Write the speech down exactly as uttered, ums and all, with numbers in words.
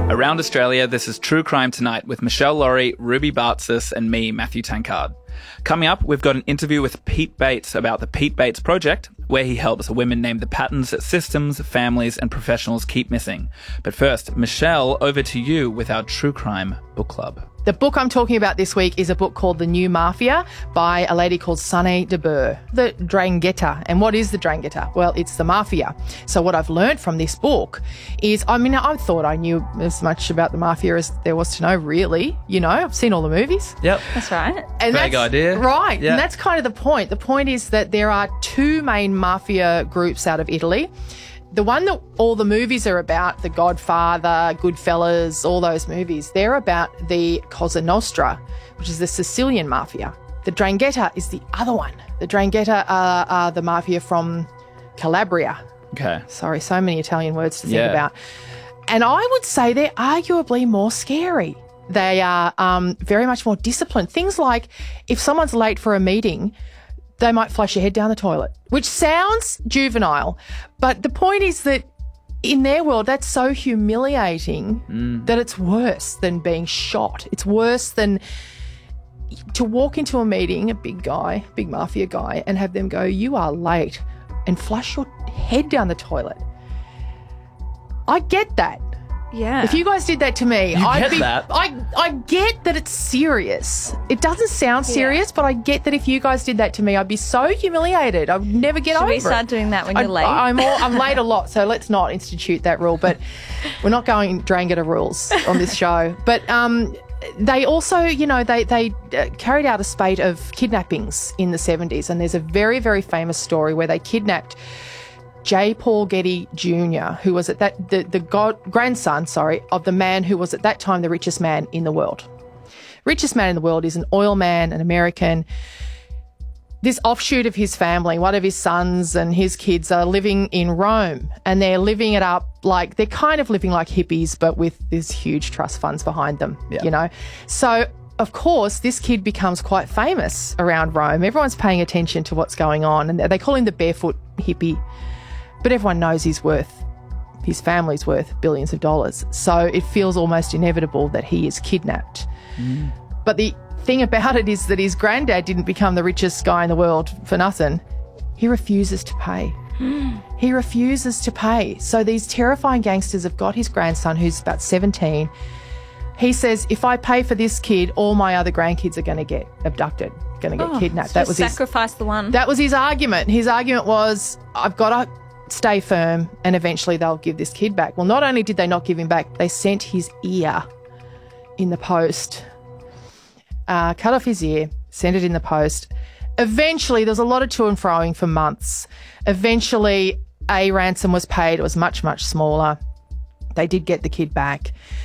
Around Australia, this is True Crime Tonight with Michelle Laurie, Ruby Bartzis, and me, Matthew Tankard. Coming up, we've got an interview with Pete Bates about the Pete Bates Project, where he helps women name the patterns that systems, families, and professionals keep missing. But first, Michelle, over to you with our True Crime Book Club. The book I'm talking about this week is a book called The New Mafia by a lady called Sunny de Boer. The Drangheta. And what is the Drangheta? Well, it's the mafia. So what I've learned from this book is, I mean, I thought I knew as much about the mafia as there was to know, really. You know, I've seen all the movies. Yep. That's right. And Vague that's, idea. Right. Yep. And that's kind of the point. The point is that there are two main mafia groups out of Italy. The one that all the movies are about, The Godfather, Goodfellas, all those movies, they're about the Cosa Nostra, which is the Sicilian mafia. The Drangheta is the other one. The Drangheta are, are the mafia from Calabria. Okay. Sorry, so many Italian words to think Yeah. about. And I would say they're arguably more scary. They are um, very much more disciplined. Things like if someone's late for a meeting, they might flush your head down the toilet, which sounds juvenile. But the point is that in their world, that's so humiliating mm. that it's worse than being shot. It's worse than to walk into a meeting, a big guy, big mafia guy, and have them go, "You are late," and flush your head down the toilet. I get that. Yeah. If you guys did that to me, You I'd get be. that? I I get that it's serious. It doesn't sound serious, Yeah. but I get that if you guys did that to me, I'd be so humiliated. I'd never get Should over we it. start doing that when you're I- late? I'm all, I'm late a lot, so let's not institute that rule. But we're not going Drangheta rules on this show. But um, they also, you know, they they uh, carried out a spate of kidnappings in the seventies, and there's a very very famous story where they kidnapped J. Paul Getty Junior, who was at that the, the god, grandson, sorry, of the man who was at that time the richest man in the world. Richest man in the world is an oil man, an American. This offshoot of his family, one of his sons and his kids are living in Rome, and they're living it up like, they're kind of living like hippies, but with these huge trust funds behind them, Yeah. you know. So, of course, this kid becomes quite famous around Rome. Everyone's paying attention to what's going on, and they call him the barefoot hippie. But everyone knows he's worth, his family's worth billions of dollars. So it feels almost inevitable that he is kidnapped. Mm. But the thing about it is that his granddad didn't become the richest guy in the world for nothing. He refuses to pay. Mm. He refuses to pay. So these terrifying gangsters have got his grandson, who's about seventeen. He says, if I pay for this kid, all my other grandkids are going to get abducted, going to get oh, kidnapped. So that was sacrifice his, the one. That was his argument. His argument was, I've got to stay firm and eventually they'll give this kid back. Well, not only did they not give him back, they sent his ear in the post. Uh, cut off his ear, sent it in the post. Eventually, there was a lot of to and froing for months. Eventually, a ransom was paid. It was much, much smaller. They did get the kid back.